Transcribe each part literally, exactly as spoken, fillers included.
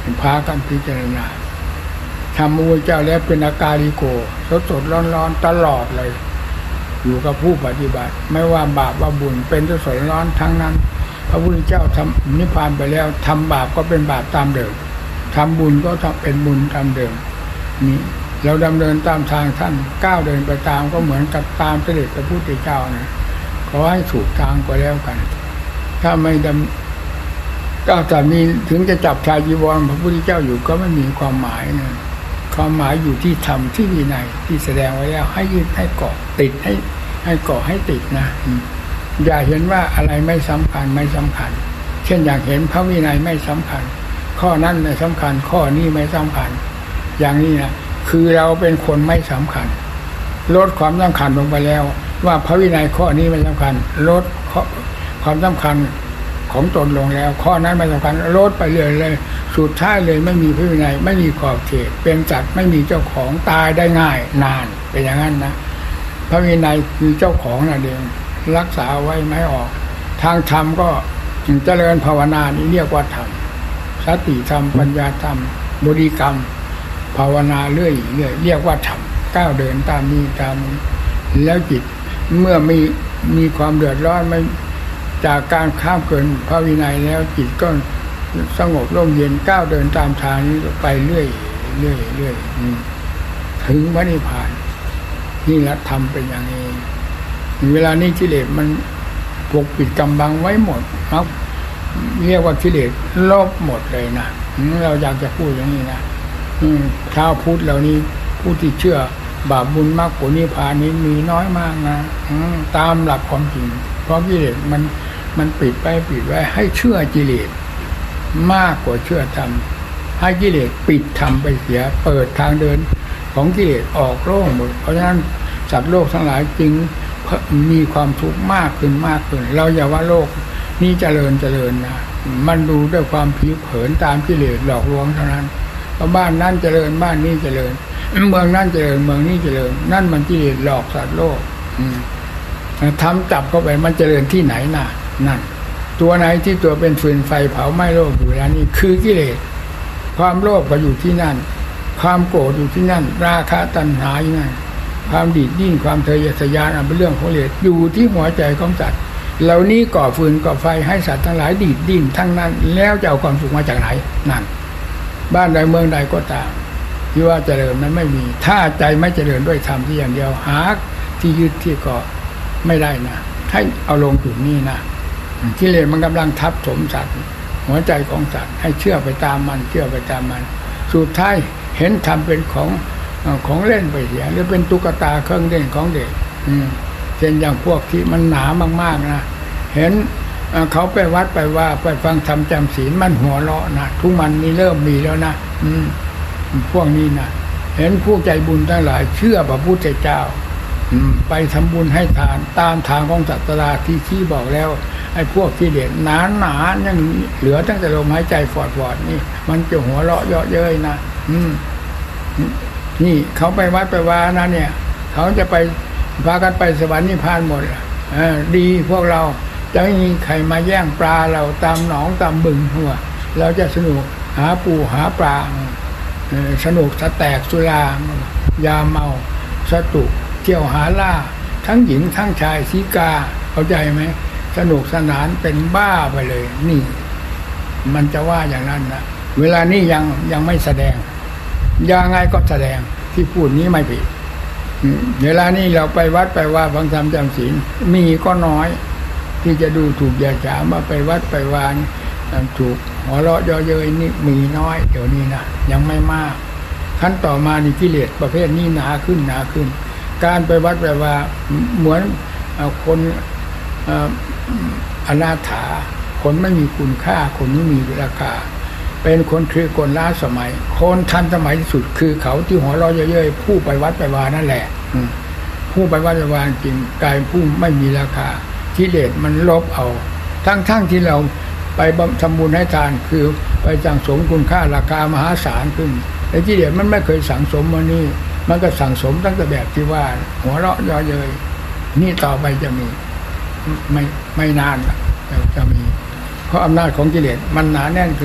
พากันพิจารณาทำมูลเจ้าแล้วเป็นอาการิโกสดสดร้อนร้อนตลอดเลยอยู่กับผู้ปฏิบัติไม่ว่าบาปว่าบุญเป็นสดสดร้อนทั้งนั้นพระพุทธเจ้าทำนิพพานไปแล้วทำบาปก็เป็นบาปตามเดิมทำบุญก็ทำเป็นบุญตามเดิมนี่เราดำเนินตามทางท่านก้าวเดินไปตามก็เหมือนกับตามเสด็จพระพุทธเจ้านะขอให้ถูกทางก็แล้วกันถ้าไม่ดำก้าวจากนี้ถึงจะจับชายจีวรพระพุทธเจ้าอยู่ก็ไม่มีความหมายนะความหมายอยู่ที่ธรรมที่วินัยที่แสดงไว้แล้วให้ยึดให้เกาะติดให้ให้เกาะให้ติดนะอย่าเห็นว่าอะไรไม่สำคัญไม่สำคัญเช่นอยากเห็นพระวินัยไม่สำคัญข้อนั้นไม่สำคัญข้อนี้ไม่สำคัญอย่างนี้นะคือเราเป็นคนไม่สำคัญลดความสำคัญลงไปแล้วว่าพระวินัยข้อนี้ไม่สำคัญลดความสำคัญของตนลงแล้วข้อนั้นไม่สำคัญลดไปเรื่อยเลยสุดท้ายเลยไม่มีพระวินัยไม่มีขอบเขตเป็นจัดไม่มีเจ้าของตายได้ง่ายนานเป็นอย่างนั้นนะพระวินัยคือเจ้าของนั่นเองรักษาไว้ไม่ออกทางธรรมก็เจริญภาวนานี่เรียกว่าธรรมสติธรรมปัญญาธรรมบริกรรมภาวนาเรื่อยเรื่อยเรียกว่าธรรมก้าวเดินตามนี้ตามนี้แล้วจิตเมื่อมีมีความเดือดร้อนไม่จากการข้ามเกินพระวินัยแล้วจิตก็สงบร่มเย็นก้าวเดินตามทางนี้ไปเรื่อยเรื่อยเรื่อยถึงพระนิพพานนี่แหละทำเป็นอย่างนี้เวลานี้กิเลสมันปกปิดกำบังไว้หมดครับเรียกว่ากิเลสลบหมดเลยนะเราอยากจะพูดอย่างนี้นะชาวพุทธเหล่านี้ผู้ที่เชื่อบาปบุญมรรคผลนิพพานนี้มีน้อยมากนะตามหลักความจริงเพราะกิเลสมันมันปิดไปปิดไว้ให้เชื่อกิเลสมากกว่าเชื่อธรรมให้กิเลสปิดธรรมไปเสียเปิดทางเดินของกิเลสออกโล่งหมดเพราะฉะนั้นสัตว์โลกทั้งหลายจึงมีความทุกข์มากขึ้นมากขึ้นเราอย่าว่าโลกนี้เจริญเจริญนะมันดูด้วยความผิวเผินตามกิเลสหลอกลวงเท่านั้นเพราะบ้านนั้นเจริญบ้านนี้เจริญเมืองนั้นเจริญเมืองนี้เจริญนั่นมันกิเลสหลอกสัตว์โลกทำจับเข้าไปมันเจริญที่ไหนน่ะนั่นตัวไหนที่ตัวเป็นฟืนไฟเผาไหม้โลกอยู่แล้วนี่คือกิเลสความโลภก็อยู่ที่นั่นความโกรธอยู่ที่นั่นราคะตัณหาอยู่นั่นความดีดดิ้นความทะเยอทะยานเป็นเรื่องของกิเลสอยู่ที่หัวใจของสัตว์เหล่านี้ก่อฟืนก่อไฟให้สัตว์ทั้งหลายดีดดิ้นทั้งนั้นแล้วจะเอาความสุขมาจากไหนนั่นบ้านใดเมืองใดก็ตามที่ว่าเจริญนั้นไม่มีถ้าใจไม่เจริญด้วยธรรมที่อย่างเดียวหาที่ยึดที่เกาะไม่ได้นะให้เอาลงจุดนี้นะกิเลสมันกำลังทับถมสัตว์หัวใจของสัตว์ให้เชื่อไปตามมันเชื่อไปตามมันสุดท้ายเห็นธรรมเป็นของของเล่นไปเสียหรือเป็นตุ๊กตาเครื่องเล่นของเด็กเช่นอย่างพวกที่มันหนามากๆนะเห็นเขาไปวัดไปว่าไปฟังธรรมจำศีลมันหัวเราะนะทุกมันมีเริ่มมีแล้วนะพวกนี้นะเห็นผู้ใจบุญทั้งหลายเชื่อพระพุทธเจ้าไปทำบุญให้ทานตามทางของศาสดาที่ที่บอกแล้วไอ้พวกที่เด็ดหนาหนายังเหลือตั้งแต่ลมหายใจฟอดฟอดนี่มันจะหัวเราะเยาะเย้ยนะอืมนี่เขาไปวัดไปวานะเนี่ยเขาจะไปพากันไปสวรรค์นิพพานหมดอ่าดีพวกเราจะไม่มีใครมาแย่งปลาเราตามหนองตามบึงหัวเราจะสนุกหาปูหาปลาสนุกสแตกสุรายาเมาสตุเที่ยวหาล่าทั้งหญิงทั้งชายสีกาเข้าใจไหมสนุกสนานเป็นบ้าไปเลยนี่มันจะว่าอย่างนั้นนะเวลานี้ยังยังไม่แสดงยังไงก็แสดงที่พูดนี้ไม่ผิดเวลานี้เราไปวัดไปว่าฟังธรรมจำศีลมีก็น้อยที่จะดูถูกยาฉามาไปวัดไปวานถูกหัวเราะเยาะเย้ยนี่มีน้อยเดี๋ยวนี้นะยังไม่มากขั้นต่อมานี่กิเลสประเภทนี้หนาขึ้นหนาขึ้นการไปวัดไปว่าเหมือนคนอนาถาคนไม่มีคุณค่าคนไม่มีราคาเป็นคนคือคนล้าสมัยคนทันสมัยที่สุดคือเขาที่หัวเราะเย้ยๆผู้ไปวัดไปวานั่นแหละผู้ไปวัดไปวาจริงกลายผู้ไม่มีราคากิเลสมันลบเอาทั้งๆที่เราไปทำบุญให้ทานคือไปสั่งสมคุณค่าราคามหาศาลขึ้นแต่กิเลสมันไม่เคยสั่งสมมานี่มันก็สั่งสมตั้งแต่แบบที่ว่าหัวเราะเยาะเย้ยนี่ต่อไปจะมีไม่ไม่นานจะมีเพราะอำนาจของกิเลสมันหนาแน่นขึ้น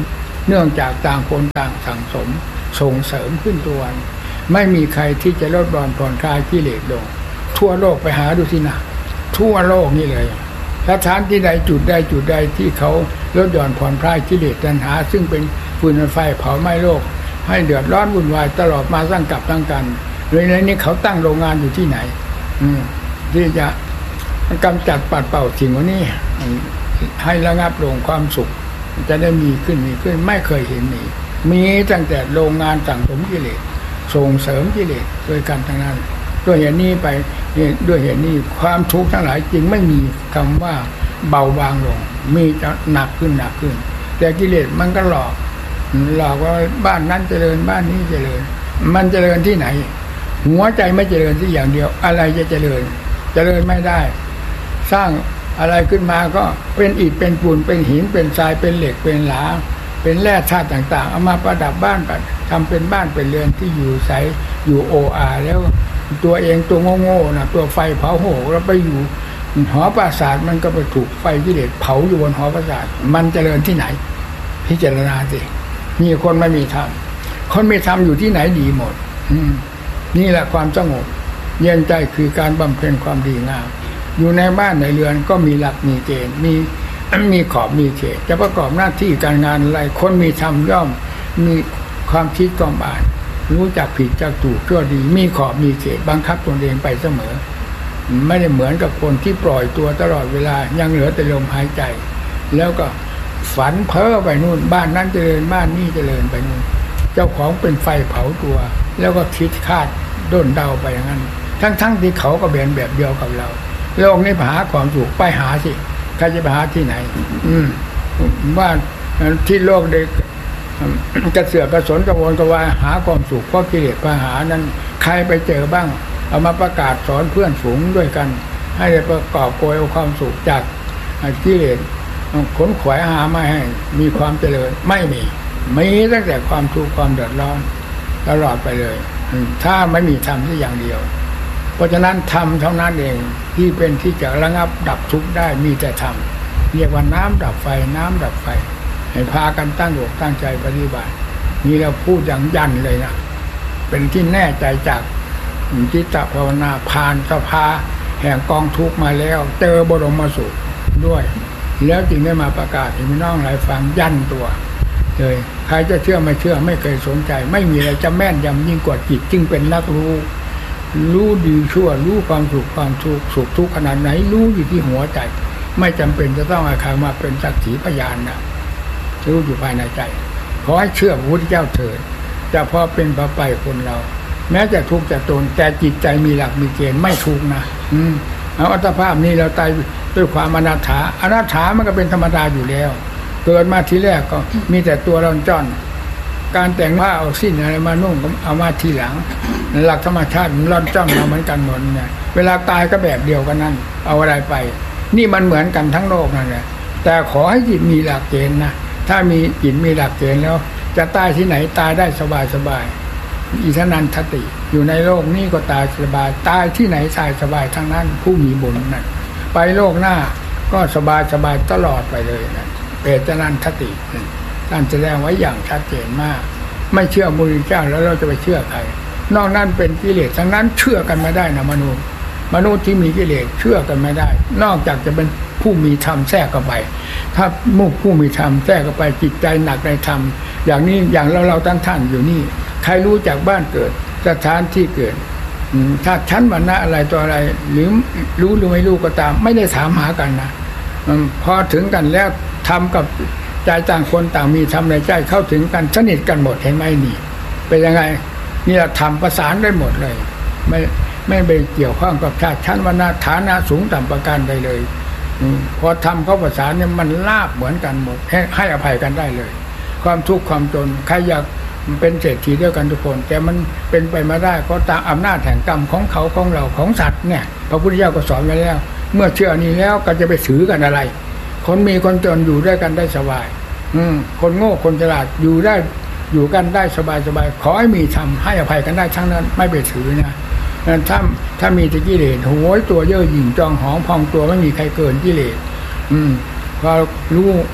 เนื่องจากต่างคนต่างสั่งสมส่งเสริมขึ้นตัววันไม่มีใครที่จะลดบอนผ่อนคลายกิเลสลงทั่วโลกไปหาดูสินะทั่วโลกนี่เลยสถานที่ใดจุดใดจุดใดที่เขาลดหย่อนผ่อนคลายกิเลสตัณหาซึ่งเป็นฟืนไฟเผาไหม้โลกให้เดือดร้อนวุ่นวายตลอดมาสร้างกับตั้งกันเลยในนี้เขาตั้งโรงงานอยู่ที่ไหนที่จะกำจัดปัดเป่าสิ่งเหล่านี้ให้ระงับลงความสุขจะได้มีขึ้นมีขึ้นไม่เคยเห็นมีมีตั้งแต่โรงงานสั่งสมกิเลสส่งเสริมกิเลสโดยการทั้งนั้นด้วยเหตุนี้ไปด้วยเหตุนี้ความทุกข์ทั้งหลายจึงไม่มีคำว่าเบาบางลงมีจะหนักขึ้นหนักขึ้นแต่กิเลสมันก็หลอกหลอกว่าบ้านนั้นเจริญบ้านนี้เจริญมันเจริญที่ไหนหัวใจไม่เจริญที่อย่างเดียวอะไรจะเจริญเจริญไม่ได้สร้างอะไรขึ้นมาก็เป็นอิฐเป็นปูนเป็นหินเป็นทรายเป็นเหล็กเป็นหลาเป็นแร่ธาตุต่างๆเอามาประดับบ้านทำเป็นบ้านเป็นเรือนที่อยู่ใสอยู่โออาแล้วตัวเองตัวโง่ๆนะตัวไฟเผาโหแล้วไปอยู่หอปราสาทมันก็ไปถูกไฟกิเลสเผาอยู่บนหอปราสาทมันเจริญที่ไหนพิจารณาสิมีคนไม่มีธรรมคนมีธรรมอยู่ที่ไหนดีหมดนี่แหละความสงบเย็นใจคือการบำเพ็ญความดีงามอยู่ในบ้านในเรือนก็มีหลักมีเกณฑ์มีมีขอบมีเขตจะประกอบหน้าที่การงานอะไรคนมีธรรมย่อมมีความคิดกองบานรู้จักผิดจักถูกชั่วดีมีขอบมีเขตบังคับตนเองไปเสมอไม่ได้เหมือนกับคนที่ปล่อยตัวตลอดเวลายังเหลือแต่ลมหายใจแล้วก็ฝันเพ้อไปนู่นบ้านนั้นเจริญบ้านนี้เจริญไปนู่นเจ้าของเป็นไฟเผาตัวแล้วก็คิดคาดด้นเดาไปอย่างนั้นทั้งๆที่เขาก็เป็นแบบเดียวกับเราโลกนี้ไปหาความสุขไปหาสิใครจะไปหาที่ไหนอืมว่าที่โลกเด็กกระเสือกกระสนกระวนกระวายหาความสุขเพราะกิเลสปัญหานั้นใครไปเจอบ้างเอามาประกาศสอนเพื่อนฝูงด้วยกันให้ได้ประกอบโกยเอาความสุขจากกิเลสขนขวายหาไม่ให้มีความเจริญไม่มีมีตั้งแต่ความทุกข์ความเดือดร้อนตลอดไปเลยถ้าไม่มีธรรมที่อย่างเดียวเพราะฉะนั้นธรรมเท่านั้นเองที่เป็นที่จะระงับดับทุกข์ได้มีแต่ธรรมเรียกว่าน้ำดับไฟน้ำดับไฟให้พากันตั้งอกตั้งใจปฏิบัตินี่เราพูดอย่างยันเลยนะเป็นที่แน่ใจจากจิตตภาวนาผ่านสภาแห่งกองทุกข์มาแล้วเจอบรมสุขด้วยแล้วจึงได้มาประกาศให้พี่น้องหลายฟังยันตัวเลยใครจะเชื่อไม่เชื่อไม่เคยสนใจไม่มีอะไรจะแม่นยำยิ่งกว่าจิตจึงเป็นนักรู้รู้ดีชั่วรู้ความสุขความทุกข์สุขทุกข์ขนาดไหนรู้อยู่ที่หัวใจไม่จำเป็นจะต้องเอาใครมาเป็นสักขีพยานนะรู้อยู่ภายในใจขอให้เชื่อพระพุทธเจ้าเถิดจะพอเป็นพอไปคนเราแม้จะทุกข์จะตนแต่จิตใจมีหลักมีเกณฑ์ไม่ทุกข์นะอืมเอาอัตภาพนี้เราตายด้วยความอนาถาอนาถามันก็เป็นธรรมดาอยู่แล้วเกิดมาทีแรกก็มีแต่ตัวร่อนจ้อนการแต่งผ้าเอาสิ้นอะไรมานุ่งก็เอามาทีหลังหลักธรรมชาติมันร่อนจ้อนเราเหมือนกันหมดเนี่ยเวลาตายก็แบบเดียวกันนั่นเอาอะไรไปนี่มันเหมือนกันทั้งโลกนั่นแหละแต่ขอให้จิตมีหลักเกณฑ์นะถ้ามีจิตมีหลักเกณฑ์แล้วจะตายที่ไหนตายได้สบายสบายอิทนันทติอยู่ในโลกนี้ก็ตายสบายตายที่ไหนตายสบายทั้งนั้นผู้มีบุญนั่นไปโลกหน้าก็สบายสบายตลอดไปเลยนะเปตนันทติท่านแสดงไว้อย่างชัดเจนมากไม่เชื่อพระพุทธเจ้าแล้วเราจะไปเชื่อใครนอกนั้นเป็นกิเลสทั้งนั้นเชื่อกันไม่ได้นะมนุษย์มนุษย์ที่มีกิเลสเชื่อกันไม่ได้นอกจากจะเป็นผู้มีธรรมแทรกเข้าไปถ้ามุขผู้มีธรรมแทรกเข้าไปจิตใจหนักในธรรมอย่างนี้อย่างเราเราทั้งท่านอยู่นี่ใครรู้จากบ้านเกิดสถานที่เกิดถ้าชั้นวรรณะอะไรตัวอะไรหรือรู้หรือไม่รู้ก็ตามไม่ได้ถามหากันนะพอถึงกันแล้วทำกับใจต่างคนต่างมีธรรมในใจเข้าถึงกันสนิทกันหมดเห็นไหมนี่เป็นยังไงนี่เราทำประสานได้หมดเลยไม่ไม่ไปเกี่ยวข้องกับชาติชั้นวรรณะฐานะสูงต่ำประการใดเลยพอทำเขาประสานเนี่ยมันลาบเหมือนกันหมดให้ให้อภัยกันได้เลยความทุกข์ความจนใครอยากเป็นเศรษฐีด้วยกันทุกคนแต่มันเป็นไปไม่ได้เพราะตามอำนาจแห่งกรรมของเขาของเราของสัตว์เนี่ยพระพุทธเจ้าก็สอนไว้แล้วเมื่อเชื่อนี้แล้วก็จะไปถือกันอะไรคนมีคนจนอยู่ด้วยกันได้สบายอืมคนโง่คนฉลาดอยู่ได้อยู่กันได้สบายสบายขอให้มีธรรมให้อภัยกันได้ทั้งนั้นไม่ไปถือนะถ้าถ้ามีแต่กิเลสโหยตัวเย่อหยิ่งจองหองพองตัวไม่มีใครเกินกิเลสอืมพอรู้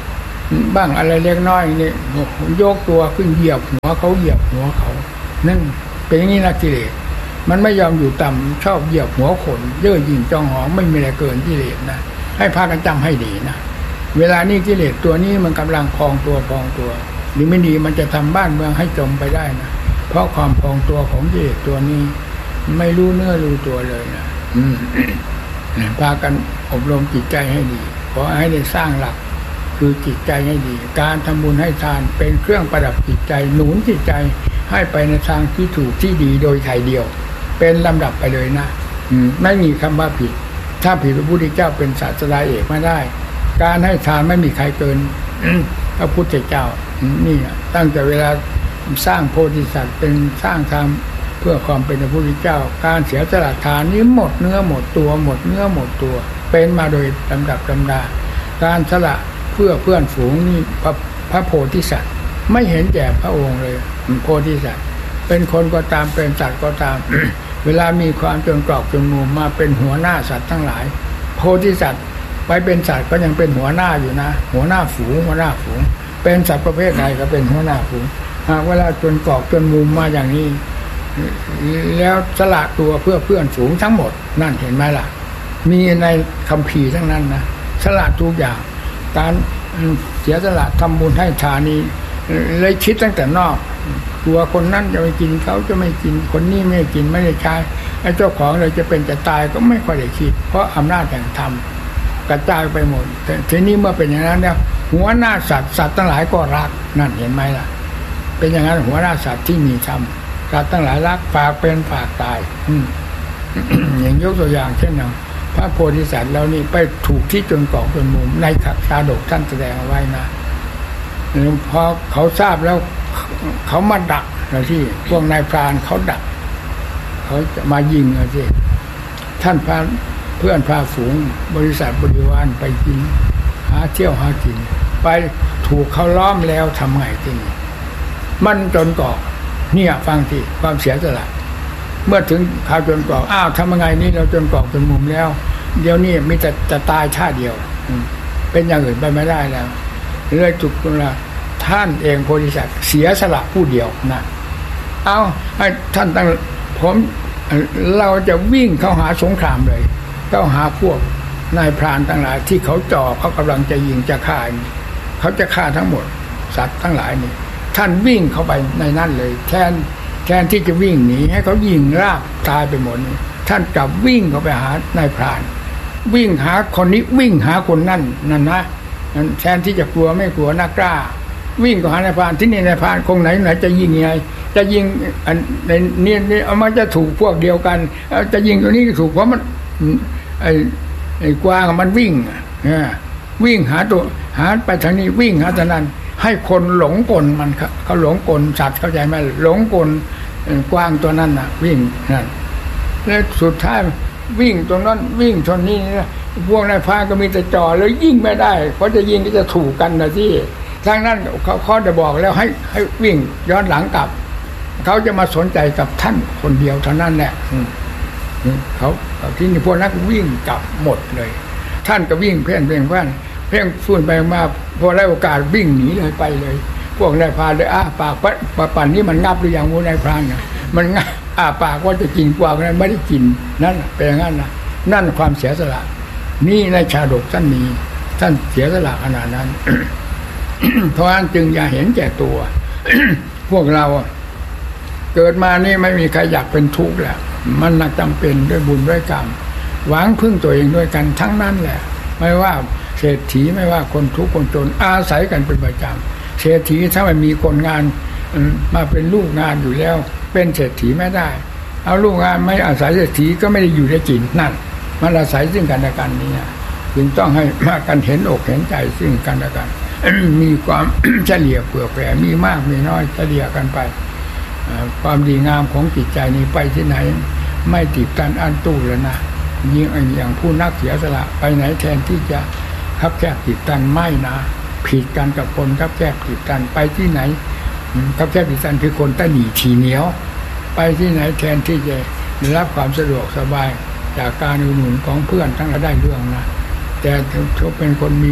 บ้างอะไรเล็กน้อยนี่ยกตัวขึ้นเหยียบหัวเขาเหยียบหัวเขานั่นเป็นอย่างนี้นะกิเลสมันไม่ยอมอยู่ต่ำชอบเหยียบหัวคนเย่อหยิ่งจองหองไม่มีอะไรเกินกิเลสนะให้พากันจำให้ดีนะเวลานี้กิเลสตัวนี้มันกำลังพองตัวพองตัวดีไม่ดีมันจะทำบ้านเมืองให้จมไปได้นะเพราะความพองตัวของกิเลสตัวนี้ไม่รู้เนื้อรู้ตัวเลยนะอืม พากันอบรมจิตใจให้ดีขอให้ได้สร้างหลักคือจิตใจให้ดีการทำบุญให้ทานเป็นเครื่องประดับจิตใจหนุนจิตใจให้ไปในทางที่ถูกที่ดีโดยถ่ายเดียวเป็นลำดับไปเลยนะไม่มีคำว่าผิดถ้าผิดพระพุทธเจ้าเป็นศาสดาเอกไม่ได้การให้ทานไม่มีใครเกินพระพุทธเจ้านี่ตั้งแต่เวลาสร้างโพธิสัตว์เป็นสร้างธรรมเพื่อความเป็นพระพุทธเจ้าการเสียสละทานนี้หมดเนื้อหมดตัวหมดเนื้อหมดตัวเป็นมาโดยลำดับลำดาการสละเพื่อเพื่อนฝูงนี่พระพระโพธิสัตว์ไม่เห็นแก่พระองค์เลยโพธิสัตว์เป็นคนก็ตามเป็นสัตว์ก็ตาม เวลามีความจนกรอกจนมุมมาเป็นหัวหน้าสัตว์ทั้งหลายโพธิสัตว์ไปเป็นสัตว์ก็ยังเป็นหัวหน้าอยู่นะหัวหน้าฝูงหัวหน้าฝูงเป็นสัตว์ประเภทใดก็เป็นหัวหน้าฝูงหากเวลาจนกรอกจนมุมมาอย่างนี้แล้วสละตัวเพื่อเพื่อนฝูงทั้งหมดนั่นเห็นไหมล่ะมีในคัมภีร์ทั้งนั้นนะสละทุกอย่างการเสียสละทำบุญให้ทานนี้เลยคิดตั้งแต่นอกตัวคนนั้นจะไม่กินเขาจะไม่กินคนนี้ไม่กินไม่ได้ใช้ไอ้เจ้าของเลยจะเป็นจะตายก็ไม่ค่อยได้คิดเพราะอำนาจแห่งธรรมกระจายไปหมดแต่ทีนี้เมื่อเป็นอย่างนั้นแล้วหัวหน้าสัตว์สัตว์ทั้งหลายก็รักนั่นเห็นไหมล่ะเป็นอย่างนั้นหัวหน้าสัตว์ที่มีธรรมสัตว์ทั้งหลายรักฝากเป็นฝากตาย อย่างยกตัวอย่างเช่นอย่างพระโพธิสัตว์เรานี่ไปถูกที่จนกรอกจนมุมในขักชาดกท่านแสดงเอาไว้นะพอเขาทราบแล้วเขามาดักนะที่พวกนายพรานเขาดักเขาจะมายิงนะที่ท่านพาเพื่อนพาฝูงบริษัทบริวารไปกินหาเที่ยวหากินไปถูกเขาล้อมแล้วทำไงทีนี้มันจนกรอกเนี่ยฟังที่ความเสียสละเมื่อถึงข่าวจนกรอกอ้าวทำยังไงนี่เราจนกรอกจนมุมแล้วเดี๋ยวนี้มีแต่จะตายชาติเดียวเป็นอย่างอื่นไปไม่ได้แล้วเรื่อยจุกตรงละท่านเองโพธิสัตว์เสียสละผู้เดียวนะเอาให้ท่านตั้งผมเราจะวิ่งเข้าหาสงครามเลยเข้าหาพวกนายพรานทั้งหลายที่เขาจ่อเขากำลังจะยิงจะฆ่าเขาจะฆ่าทั้งหมดสัตว์ทั้งหลายนี่ท่านวิ่งเข้าไปในนั่นเลยแทนแทนที่จะวิ่งหนีให้เขายิงราบตายไปหมดท่านกลับวิ่งเข้าไปหานายพรานวิ่งหาคนนี้วิ่งหาคนนั่นนั่นนะแทนที่จะกลัวไม่กลัวน่ากล้าวิ่งเข้าหานายพรานที่นี่นายพรานคงไหนไหนจะยิงยังไงจะยิงอันในนี่นี่เอามาจะถูกพวกเดียวกันจะยิงตัวนี้ถูกเพราะมันไอ้ไอ้กวางมันวิ่งเนี่ยวิ่งหาตัวหาไปทางนี้วิ่งหาทางนั้นให้คนหลงกลมันครับเขาหลงกลสัตว์เข้าใจไหมหลงกลกว้างตัวนั้นน่ะวิ่งนั่นแล้วสุดท้ายวิ่งตรงนั้นวิ่งชนนี้พวกนายพรานก็มีแต่จ่อแล้วยิงไม่ได้เพราะจะยิงก็จะถูกกันนะที่ทางนั้นเขาเขาจะบอกแล้วให้ให้วิ่งย้อนหลังกลับเขาจะมาสนใจกับท่านคนเดียวเท่านั้นแหละเขาที่นี่พวกนักวิ่งกลับหมดเลยท่านก็วิ่งเพ่นเพ่งเพ่นเพ่งฟุ้นไปมาพอได้โอกาสวิ่งหนีเลยไปเลยพวกนายพรานเลยอ้าปากปะปั่นนี้มันงับหรือยังวูนายพรานเนี่ยมันงับอ้าปากว่าจะกินกวางนั้นไม่ได้กินนั่นเป็นอย่างนั้นนะนั่นความเสียสละนี่ในชาดกท่านมีท่านเสียสละขนาดนั้น เพราะฉะนั้นจึงอย่าเห็นแก่ตัว พวกเราเกิดมานี่ไม่มีใครอยากเป็นทุกข์แหละมันหนักจำเป็นด้วยบุญด้วยกรรมหวังพึ่งตัวเองด้วยกันทั้งนั้นแหละไม่ว่าเศรษฐีไม่ว่าคนทุกข์คนจนอาศัยกันเป็นประจำเศรษฐีถ้ามันมีคนงานมาเป็นลูกงานอยู่แล้วเป็นเศรษฐีไม่ได้เอาลูกงานไม่อาศัยเศรษฐีก็ไม่ได้อยู่ได้กินนั่นมันอาศัยซึ่งกันและกันนี่จึงต้องให้มากันเห็นอกเห็นใจซึ่งกันและกัน มีความ เฉลี่ยเผื่อแผ่มีมากมีน้อยเฉลี่ยกันไปความดีงามของจิตใจนี้ไปที่ไหนไม่ติดตันอันตู้แล้วนะยิ่งอย่างผู้นักเสียสละไปไหนแทนที่จะคับแคบติดตันไม่นะผิดกันกับคนคับแคบติดตันไปที่ไหนคับแคบติดตันคือคนตะหนีทีเหนียวไปที่ไหนแทนที่จะได้รับความสะดวกสบายจากการอุดหนุนของเพื่อนทั้งหลายได้เรื่องนะแต่เขาเป็นคนมี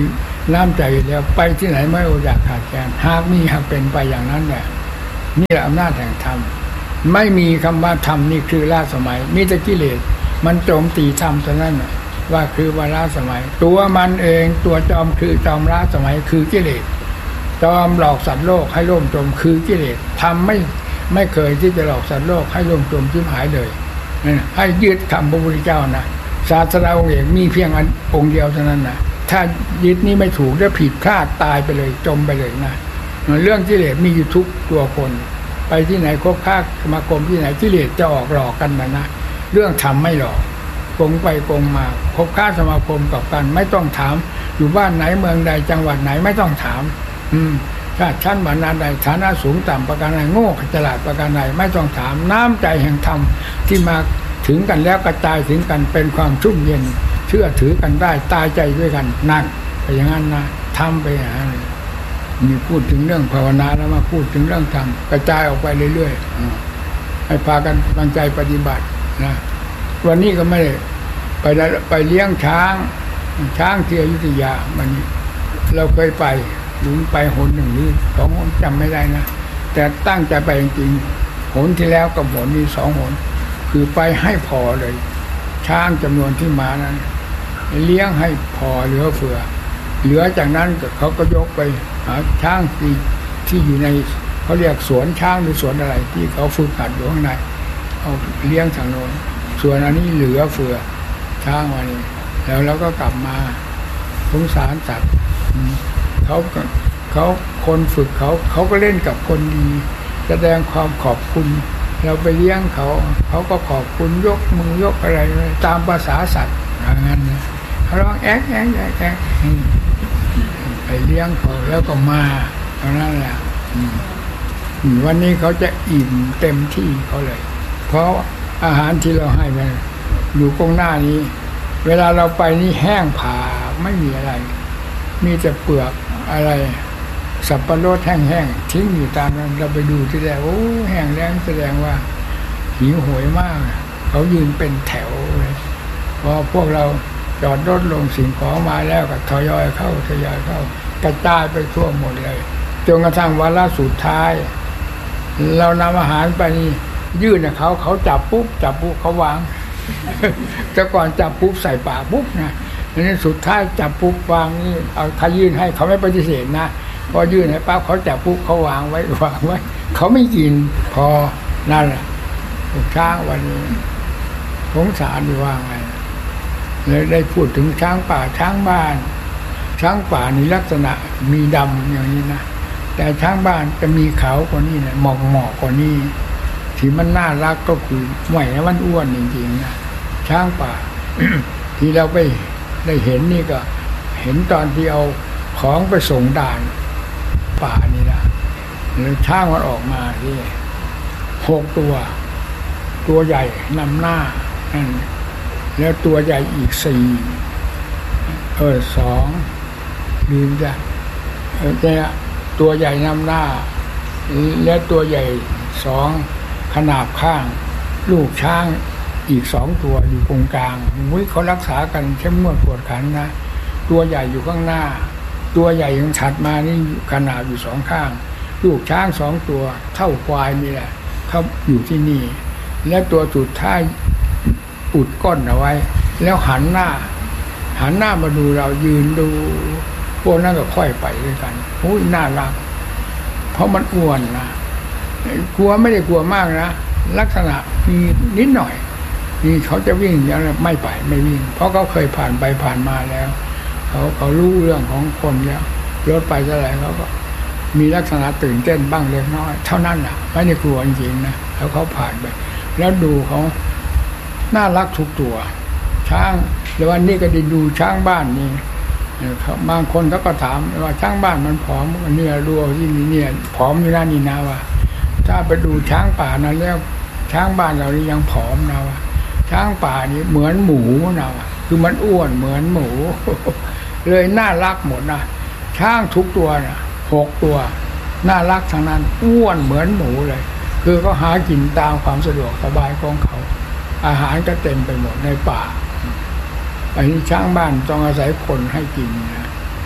น้ำใจแล้วไปที่ไหนไม่อดอยากขาดแคลนหากมีหากเป็นไปอย่างนั้นแหละนี่แหละอำนาจแห่งธรรมไม่มีคำว่าธรรมนี่คือล้าสมัยมีแต่กิเลสมันโจมตีธรรมเท่านั้นว่าคือว่าล้าสมัยตัวมันเองตัวจอมคือจอมล้าสมัยคือกิเลสจอมหลอกสัตว์โลกให้ล่มจมคือกิเลสทำไม่ไม่เคยที่จะหลอกสัตว์โลกให้ล่มจมชิบหายเลยให้ยึดคำพระพุทธเจ้านะศาสดาองค์เอกมีเพียงอันองค์เดียวเท่านั้นนะถ้ายึดนี้ไม่ถูกจะผิดพลาดตายไปเลยจมไปเลยนะเรื่องกิเลสมีอยู่ทุกตัวคนไปที่ไหนคบค้าสมาคมที่ไหนกิเลสจะออกหลอกกันมานะเรื่องทำไม่หลอกโกงไปโกงมาคบค้าสมาคมกับกันไม่ต้องถามอยู่บ้านไหนเมืองใดจังหวัดไหนไม่ต้องถามอืมถ้าชั้นบรรณาใดฐานะสูงต่ำประการใดโง่ฉลาดประการใดไม่ต้องถามน้ำใจแห่งธรรมที่มาถึงกันแล้วกระจายถึงกันเป็นความชุ่มเย็นเชื่อถือกันได้ตายใจด้วยกันนั่นไปอย่างนั้นนะทำไปอย่างนั้นมีพูดถึงเรื่องภาวนาแล้วมาพูดถึงเรื่องธรรมกระจายออกไปเรื่อยๆให้พากันตั้งใจปฏิบัตินะวันนี้ก็ไม่ได้ไปไปเลี้ยงช้างช้างที่อยุธยามันเราเคยไปหรือไปหนหนึ่งหรือสองหนจำไม่ได้นะแต่ตั้งใจไปจริงๆหนที่แล้วกับหนนี้สองหนคือไปให้พอเลยช้างจำนวนที่มานั้นเลี้ยงให้พอเหลือเฟือเหลือจากนั้นเขาก็ยกไปหาช้างที่ที่อยู่ในเขาเรียกสวนช้างหรือสวนอะไรที่เขาฝึกหัดอยู่ข้างในเอาเลี้ยงทางโน้นส่วนอันนี้เหลือเฟือช้างวันนี้แล้วเราก็กลับมาสงสารสัตว์เขาเขาคนฝึกเขาเขาก็เล่นกับคนดีแสดงความขอบคุณเราไปเลี้ยงเขาเขาก็ขอบคุณยกมือยกอะไรตามภาษาสัตว์อย่างนั้นนะเขาร้องแอ๊กแอ๊กแอ๊กแอ๊กไปเลี้ยงเขาแล้วก็มาเท่านั้นแหละวันนี้เขาจะอิ่มเต็มที่เขาเลยเพราะอาหารที่เราให้ไปอยู่ตรงหน้านี้เวลาเราไปนี่แห้งผาไม่มีอะไรมีแต่เปลือกอะไรสับปะรดแห้งๆทิ้งอยู่ตามนั้นเราไปดูที่แรกโอ้แห้งแล้งแสดงว่าหิวโหยมากเขายืนเป็นแถวเลยพอพวกเราจอดรถลงสิ่งของมาแล้วก็ทยอยเข้าทยอยเข้ากระจายไปทั่วหมดเลยจนกระทั่งวาระสุดท้ายเรานำอาหารไปนี่ยื่นเขาเขาจับปุ๊บจับปุ๊บเขาวางแต่ก่อนจับปุ๊บใส่ปากปุ๊บนะนี่สุดท้ายจับปุ๊บวางนี่เอาถ้ายื่นให้เขาไม่ปฏิเสธนะพอยื่นให้ปั๊บเขาจับปุ๊บเขาวางไว้วางไว้เขาไม่กินพอนั่นแหละช้างวันนี้สงสารดีว่าไงเลยได้พูดถึงช้างป่าช้างบ้านช้างป่านี่ลักษณะมีดำอย่างนี้นะแต่ช้างบ้านจะมีขาวกว่านี้นะหมอกหมอกกว่านี้ที่มันน่ารักก็คือไหวมันอ้วนจริงๆนะช้างป่า ที่เราไปได้เห็นนี่ก็เห็นตอนที่เอาของไปส่งด่านป่านี่นะแล้วช้างมันออกมาที่หกตัวตัวใหญ่นำหน้านั่นแล้วตัวใหญ่อีกสี่เออสองลืมจ้ะเออแต่ตัวใหญ่นำหน้าแล้วตัวใหญ่สองขนาบข้างลูกช้างอีกสองตัวอยู่ตรงกลางมุ้ยเขารักษากันเข้มงวดกวดขันนะตัวใหญ่อยู่ข้างหน้าตัวใหญ่ยังถัดมานี่ขนาบอยู่สองข้างลูกช้างสองตัวเท่าควายนี่แหละเขาอยู่ที่นี่และตัวสุดท้ายอุดก้นเอาไว้แล้วหันหน้าหันหน้ามาดูเรายืนดูพวกนั้นก็ค่อยไปด้วยกันโอ้ยน่ารักเพราะมันอ้วนนะกลัวไม่ได้กลัวมากนะลักษณะมีนิดหน่อยนี่เขาจะวิ่งอย่างไรไม่ไปไม่วิ่งเพราะเขาเคยผ่านไปผ่านมาแล้วเขาเขารู้เรื่องของคนแล้วรถไปเท่าไหร่เขาก็มีลักษณะตื่นเต้นบ้างเล็กน้อยเท่านั้นน่ะไม่ได้กลัวจริงๆนะแล้วเขาผ่านไปแล้วดูเขาน่ารักทุกตัวช้างเดี๋ยววันนี้ก็ได้ดูช้างบ้านนี่บางคนเขาก็ถามว่าช้างบ้านมันผอมเนี่ยรัวที่นี่เนี่ยผอมอยู่นั่นนี่นะว่าถ้าไปดูช้างป่านั้นแล้วช้างบ้านเรานี่ยังผอมนะว่าช้างป่านี่เหมือนหมูนะว่าคือมันอ้วนเหมือนหมูเลยน่ารักหมดนะช้างทุกตัวนะหกตัวน่ารักทั้งนั้นอ้วนเหมือนหมูเลยคือเขาหากินตามความสะดวกสบายของเขาอาหารก็เต็มไปหมดในป่าอันนี้ช้างบ้านต้องอาศัยคนให้กินนะก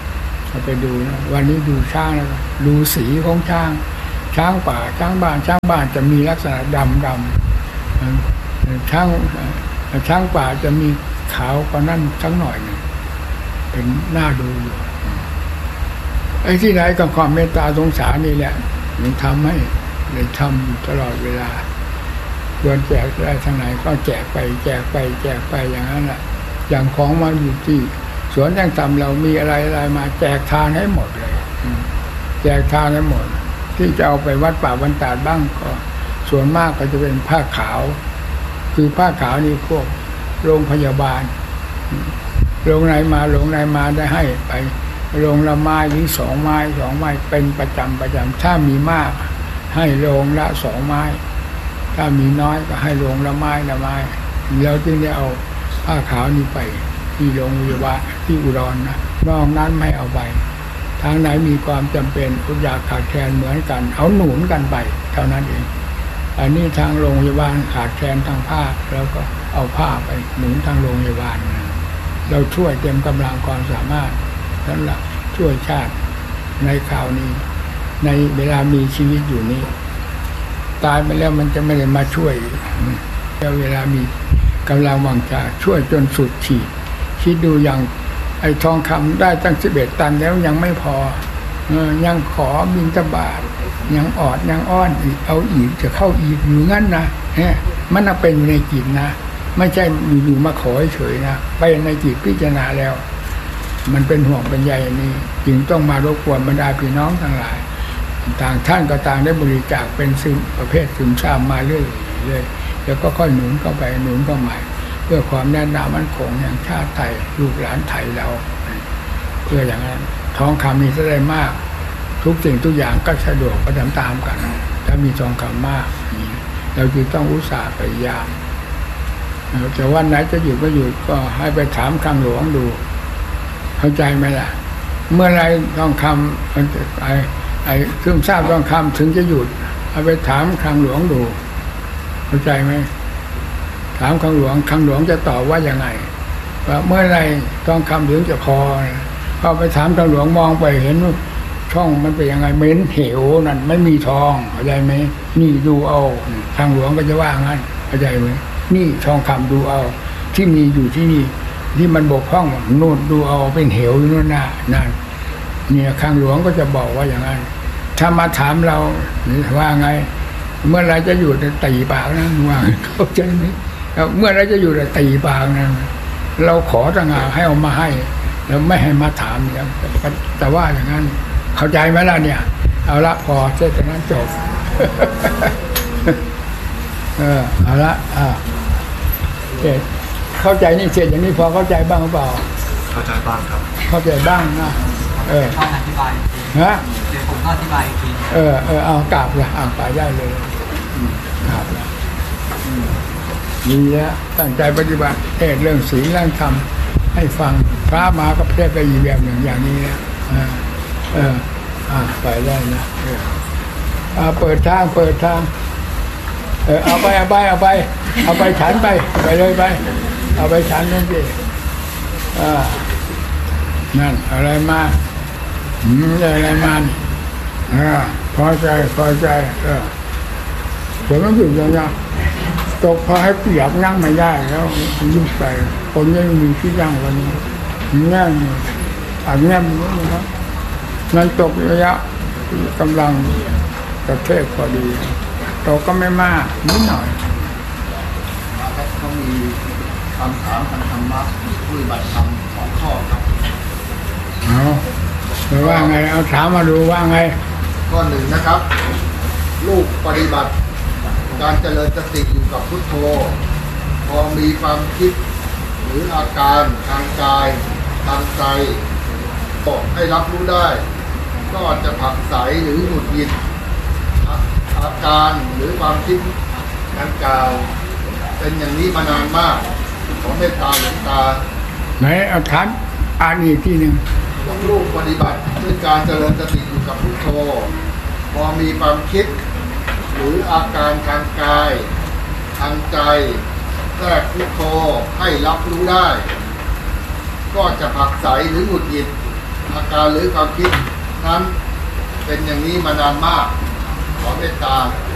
เราไปดูนะวันนี้ดูช้างแล้วดูสีของช้างช้างป่าช้างบ้านช้างบ้านจะมีลักษณะดำดำช้างช้างป่าจะมีขาวกว่านั้นสักหน่อยหนึ่งเป็นหน้าดูอยู่ไอ้ที่ไหนกับความเมตตาสงสารนี่แหละมันทำให้เลยทำอยู่ตลอดเวลาควรแจกได้ทางไหนก็แจกไปแจกไปแจกไปอย่างนั้นแหละอย่างของมาอยู่ที่สวนยังทำเรามีอะไรอะไรมาแจกทานให้หมดเลยแจกทานให้หมดที่จะเอาไปวัดป่าบรรดาบ้างก็ส่วนมากก็จะเป็นผ้าขาวคือผ้าขาวนี่พวกโรงพยาบาลโรงไหนมาโรงไหนมาได้ให้ไปโรงละไม้หรือสองไม้สองไม้เป็นประจำประจำถ้ามีมากให้โรงละสองไม้ถ้ามีน้อยก็ให้โรงละไม้ละไม้แล้วจึงได้เอาผ้าขาวนี้ไปที่โรงพยาบาลที่อุดรนะนอกนั้นไม่เอาไปทางไหนมีความจำเป็นอุอยากขาดแคลนเหมือนกันเอาหนุนกันไปเท่านั้นเองอันนี้ทางโรงพยาบาลขาดแคลนทางผ้าแล้วก็เอาผ้าไปหนุนทางโรงพยาบาลเราช่วยเต็มกำลังความสามารถนั่นแหละช่วยชาติในข่าวนี้ในเวลามีชีวิตอยู่นี้ตายไปแล้วมันจะไม่ได้มาช่วยแล้วเวลามีกำลังวังชาช่วยจนสุดขีดคิดดูอย่างไอ้ทองคำได้ตั้งสิบเอ็ดตันแล้วยังไม่พอเออยังขอบิณฑบาตยังออดยังอ้อนอีกเอาอีกจะเข้าอีกอยู่งั้นนะเนี่ยมันเป็นอยู่ในจิตนะไม่ใช่อยู่ๆมาขอเฉยนะไปในจิตพิจารณาแล้วมันเป็นห่วงเป็นใยนี่จึงต้องมารบกวนบรรดาพี่น้องทั้งหลายต่างท่านก็ต่างได้บริจาคเป็นซึมประเภทซึมซาบมาเรื่อยเลยแล้วก็ค่อยหนุนเข้าไปหนุนเข้าใหม่เพื่อความแน่นหนามั่นคงแห่งชาติไทยลูกหลานไทยเราเพื่ออย่างนั้นทองคำมีจะได้มากทุกสิ่งทุกอย่างก็สะดวกไปตามๆกันถ้ามีทองคำมากเราจึงต้องอุตส่าห์พยายามแต่วันไหนจะหยุดก็หยุดก็ให้ไปถามคำหลวงดูเข้าใจไหมล่ะเมื่อไรทองคำมันจะไอ้ไอ้เครื่องทราบทองคำถึงจะหยุดเอาไปถามคำหลวงดูเข้าใจไหมถามคำหลวงคำหลวงจะตอบว่ายังไงว่าเมื่อไรทองคำถึงจะพอพอไปถามคำหลวงมองไปเห็นช่องมันเป็นยังไงเหม็นเหวนั่นไม่มีทองเข้าใจไหมนี่ดูเอาทางหลวงก็จะว่างั้นเข้าใจไหมนี่ทองคำดูเอาที่มีอยู่ที่นี่ที่มันบกพร่องนู่นดูเอาเป็นเหวอยู่นู่นน่ะนั่นเนี่ยข้างหลวงก็จะบอกว่าอย่างนั้นถ้ามาถามเราว่าไงเมื่อไรจะอยู่แต่ตีปากนะว่าเข้าใจไหมเมื่อไรจะอยู่แต่ตีปากนะเราขอต่างหากให้เอามาให้แล้วไม่ให้มาถามอย่างแต่ว่าอย่างนั้นเข้าใจไหมล่ะเนี่ยเอาละพอเสร็จจากนั้นจบเออเอาละอ่าเจ็ดเข้าใจนี่เสร็จอย่างนี้พอเข้าใจบ้างหรือเปล่าเข้าใจบ้างครับเข้าใจบ้างนะเออต้องอธิบายฮะเดี๋ยวผมก็อธิบายอีกทีเออเออเอากราบเลยอ่านไปได้เลยกราบเลยนี่แหละตั้งใจปฏิบัติเทศเรื่องศีลเรื่องธรรมให้ฟังพระมาก็เทศไปอีกแบบหนึ่งอย่างนี้นะเออเอออ่าไปได้นะเออเอาเปิดทางเปิดทางเออเอาไปเอาไปเอาไปเอาไปฉันไปไปเลยไปเอาไปฉันนั่นสิอ่านั่นอะไรมาอืมอะไรมาอ่าพอใจพอใจเออผมต้องอยู่อย่างนี้ตกพอให้เปียกนั่งไม่ได้แล้วยุ่งไปคนยังมีที่นั่งวันนี้นั่งอันนี้นะนั่นตกระยะกำลังกระเทศพอดีตกก็ไม่มากนิดหน่อยเขามีคำถามทางธรรมะผู้ปฏิบัติธรรมสองข้อครับเอาไปว่าไงเอาถามมาดูว่าไงข้อหนึ่งนะครับลูกปฏิบัติการเจริญสติอยู่กับพุทโธพอมีความคิดหรืออาการทางกายทางใจบอกให้รับรู้ได้ก็จะผักใสหรือหงุดหงิดอาการหรือความคิดดังกล่าวเป็นอย่างนี้มานานมากขอเมตตาหลวงตาไหนเอาถามอ่านอีกทีหนึ่งลูกปฏิบัติด้วยการเจริญสติอยู่กับพุทโธพอมีความคิดหรืออาการทางกายทางใจแทรกพุทโธให้รับรู้ได้ก็จะผักใสหรือหงุดหงิดอาการหรือความคิดนั้นเป็นอย่างนี้มานานมากขอเมตตา